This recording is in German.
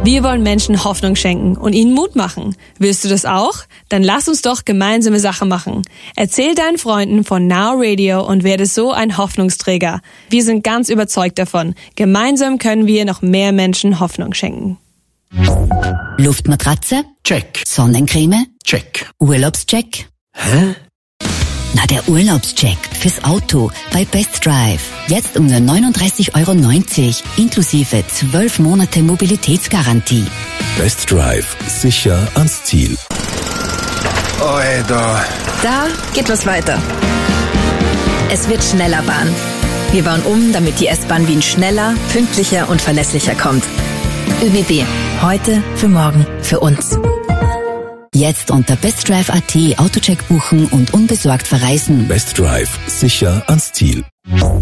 Wir wollen Menschen Hoffnung schenken und ihnen Mut machen. Willst du das auch? Dann lass uns doch gemeinsame Sache machen. Erzähl deinen Freunden von Now Radio und werde so ein Hoffnungsträger. Wir sind ganz überzeugt davon. Gemeinsam können wir noch mehr Menschen Hoffnung schenken. Luftmatratze? Check. Sonnencreme? Check. Urlaubscheck? Hä? Na, der Urlaubscheck fürs Auto bei Best Drive. Jetzt um nur 39,90 € inklusive 12 Monate Mobilitätsgarantie. Best Drive. Sicher ans Ziel. Alter. Da geht was weiter. Es wird schneller Bahn. Wir bauen um, damit die S-Bahn Wien schneller, pünktlicher und verlässlicher kommt. ÖBB. Heute, für morgen, für uns. Jetzt unter bestdrive.at Autocheck buchen und unbesorgt verreisen. Best Drive. Sicher ans Ziel.